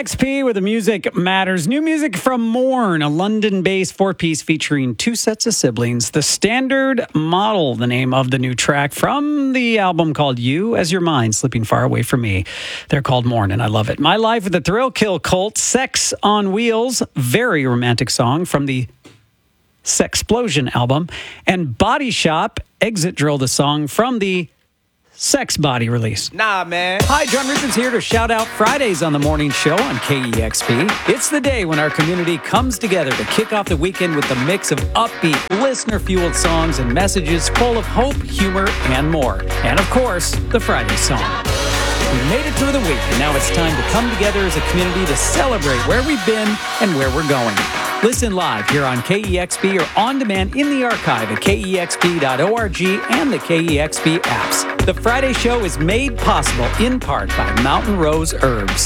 KEXP, where the music matters. New music from Mourn, a London-based four-piece featuring two sets of siblings. The Standard Model, the name of the new track from the album called You As Your Mind, Slipping Far Away From Me. They're called Mourn, and I love it. My Life with the Thrill Kill Cult, Sex on Wheels, very romantic song from the Sexplosion album. And Body Shop, Exit Drill, the song from the Sex Body release. Nah, man. Hi, John Richards here to shout out Fridays on the morning show on KEXP. It's the day when our community comes together to kick off the weekend with a mix of upbeat, listener-fueled songs and messages full of hope, humor, and more. And of course, the Friday song. We made it through the week, and now it's time to come together as a community to celebrate where we've been and where we're going. Listen live here on KEXP or on demand in the archive at KEXP.org and the KEXP apps. The Friday show is made possible in part by Mountain Rose Herbs.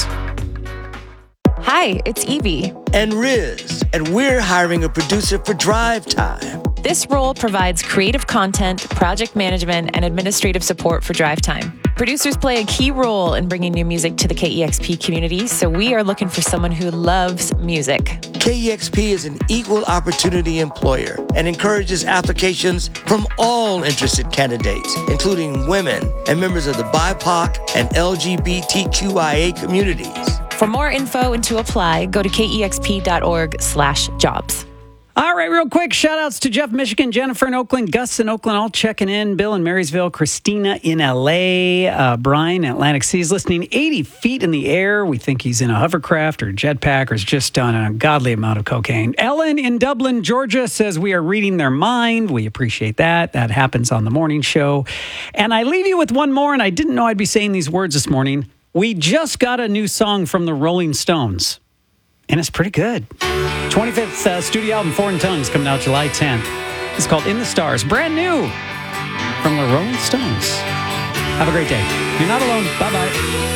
Hi, it's Evie. And Riz, and we're hiring a producer for Drive Time. This role provides creative content, project management, and administrative support for Drive Time. Producers play a key role in bringing new music to the KEXP community, so we are looking for someone who loves music. KEXP is an equal opportunity employer and encourages applications from all interested candidates, including women and members of the BIPOC and LGBTQIA communities. For more info and to apply, go to kexp.org/jobs. All right, real quick, shout-outs to Jeff, Michigan, Jennifer in Oakland, Gus in Oakland, all checking in, Bill in Marysville, Christina in L.A., Brian in Atlantic City is listening 80 feet in the air. We think he's in a hovercraft or jetpack or has just done an ungodly amount of cocaine. Ellen in Dublin, Georgia says we are reading their mind. We appreciate that. That happens on the morning show. And I leave you with one more, and I didn't know I'd be saying these words this morning. We just got a new song from the Rolling Stones, and it's pretty good. 25th studio album, Foreign Tongues, coming out July 10th. It's called In the Stars. Brand new from the Rolling Stones. Have a great day. You're not alone. Bye-bye.